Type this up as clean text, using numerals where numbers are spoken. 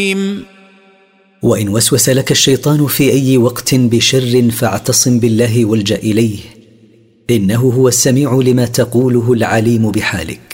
وإن وسوس لك الشيطان في أي وقت بشر فاعتصم بالله والجأ إليه، إنه هو السميع لما تقوله العليم بحالك.